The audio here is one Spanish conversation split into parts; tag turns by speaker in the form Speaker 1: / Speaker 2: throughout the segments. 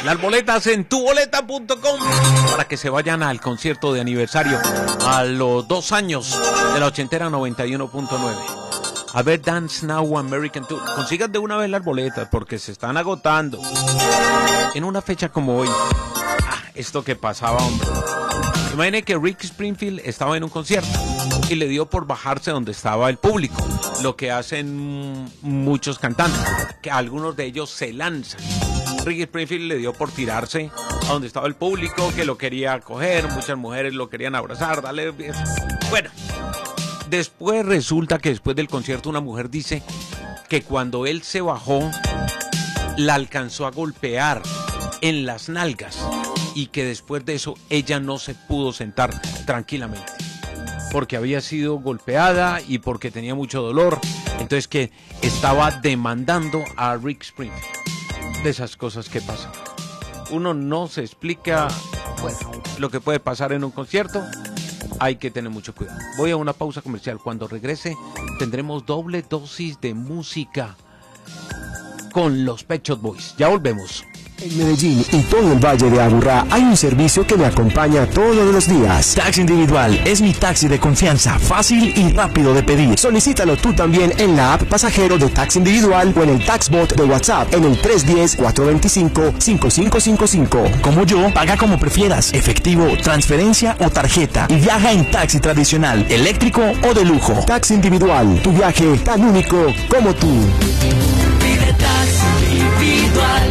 Speaker 1: Las boletas en tuboleta.com para que se vayan al concierto de aniversario a los 2 años de la ochentera 91.9. A ver, Dance Now American Tour. Consigan de una vez las boletas porque se están agotando. En una fecha como hoy. Esto que pasaba, hombre. Imagine que Rick Springfield estaba en un concierto y le dio por bajarse donde estaba el público. Lo que hacen muchos cantantes, que algunos de ellos se lanzan. Rick Springfield le dio por tirarse a donde estaba el público, que lo quería coger, muchas mujeres lo querían abrazar, darle... Bueno, después resulta que después del concierto una mujer dice que cuando él se bajó, la alcanzó a golpear en las nalgas y que después de eso ella no se pudo sentar tranquilamente porque había sido golpeada y porque tenía mucho dolor, entonces que estaba demandando a Rick Springfield. De esas cosas que pasan, uno no se explica, bueno, lo que puede pasar en un concierto. Hay que tener mucho cuidado. Voy a una pausa comercial. Cuando regrese tendremos doble dosis de música con los Pet Shop Boys. Ya volvemos.
Speaker 2: En Medellín y todo el Valle de Aburrá hay un servicio que me acompaña todos los días. Taxi Individual es mi taxi de confianza, fácil y rápido de pedir. Solicítalo tú también en la app pasajero de Taxi Individual o en el Taxbot de WhatsApp en el 310-425-5555. Como yo, paga como prefieras, efectivo, transferencia o tarjeta y viaja en taxi tradicional, eléctrico o de lujo. Taxi Individual, tu viaje tan único como tú.
Speaker 3: Pide Taxi Individual.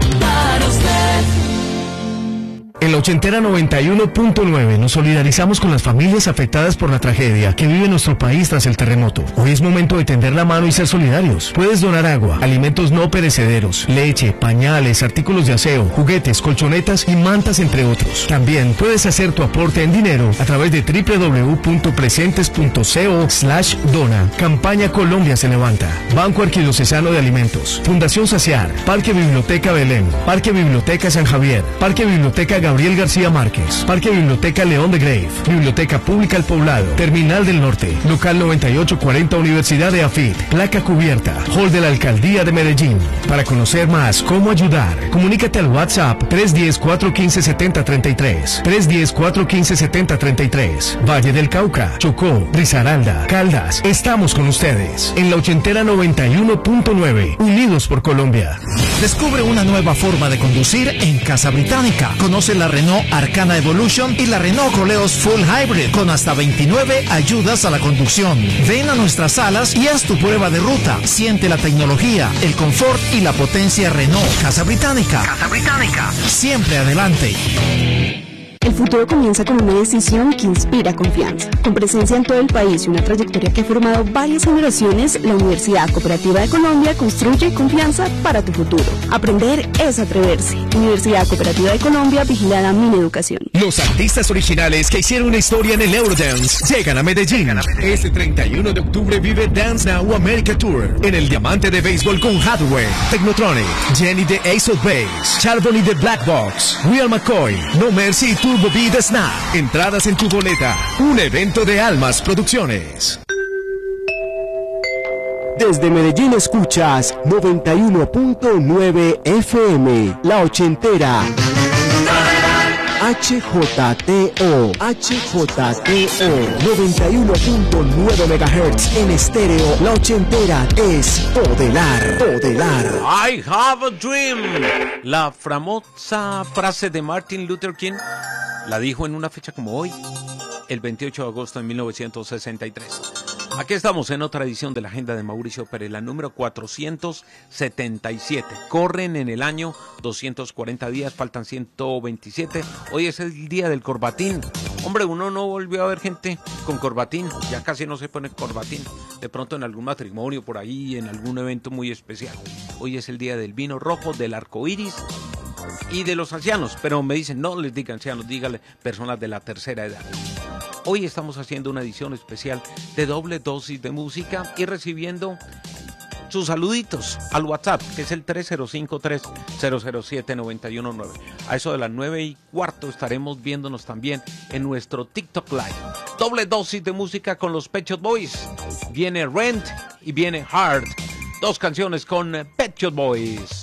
Speaker 4: En la ochentera 91.9 nos solidarizamos con las familias afectadas por la tragedia que vive nuestro país tras el terremoto. Hoy es momento de tender la mano y ser solidarios. Puedes donar agua, alimentos no perecederos, leche, pañales, artículos de aseo, juguetes, colchonetas y mantas, entre otros. También puedes hacer tu aporte en dinero a través de www.presentes.co/dona. Campaña Colombia se levanta. Banco Arquidiocesano de Alimentos, Fundación Saciar, Parque Biblioteca Belén, Parque Biblioteca San Javier, Parque Biblioteca Gabriel García Márquez, Parque Biblioteca León de Grave, Biblioteca Pública El Poblado, Terminal del Norte, Local 9840 Universidad de AFIT, Placa Cubierta, Hall de la Alcaldía de Medellín. Para conocer más cómo ayudar, comunícate al WhatsApp 310-415-7033, 310-415-7033. Valle del Cauca, Chocó, Risaralda, Caldas, estamos con ustedes. En la ochentera 91.9, unidos por Colombia.
Speaker 5: Descubre una nueva forma de conducir en Casa Británica. Conoce la Renault Arcana Evolution y la Renault Koleos Full Hybrid con hasta 29 ayudas a la conducción. Ven a nuestras salas y haz tu prueba de ruta. Siente la tecnología, el confort y la potencia Renault. Casa Británica. Casa Británica. Siempre adelante.
Speaker 6: El futuro comienza con una decisión que inspira confianza. Con presencia en todo el país y una trayectoria que ha formado varias generaciones, la Universidad Cooperativa de Colombia construye confianza para tu futuro. Aprender es atreverse. Universidad Cooperativa de Colombia, vigilada Mineducación.
Speaker 4: Los artistas originales que hicieron una historia en el Eurodance llegan a Medellín. Este 31 de octubre vive Dance Now America Tour en el Diamante de Béisbol con Hathaway, Technotronic, Jenny de Ace of Base, Charbonny de Black Box, Real McCoy, No Mercy y Turbo B de Snap. Entradas en tu boleta. Un evento de Almas Producciones.
Speaker 2: Desde Medellín escuchas 91.9 FM, La Ochentera. HJTO 91.9 MHz en estéreo. La Ochentera es Podelar.
Speaker 1: I have a dream. La famosa frase de Martin Luther King la dijo en una fecha como hoy, el 28 de agosto de 1963. Aquí estamos en otra edición de la Agenda de Mauricio Pérez, la número 477. Corren en el año 240 días, faltan 127. Hoy es el día del corbatín. Hombre, uno no volvió a ver gente con corbatín, ya casi no se pone corbatín. De pronto en algún matrimonio por ahí, en algún evento muy especial. Hoy es el día del vino rojo, del arco iris y de los ancianos. Pero me dicen, no les diga ancianos, dígale personas de la tercera edad. Hoy estamos haciendo una edición especial de doble dosis de música y recibiendo sus saluditos al WhatsApp, que es el 305-3007-919. A eso de las 9:15 estaremos viéndonos también en nuestro TikTok Live. Doble dosis de música con los Pet Shop Boys. Viene Rent y viene Hard. Dos canciones con Pet Shop Boys.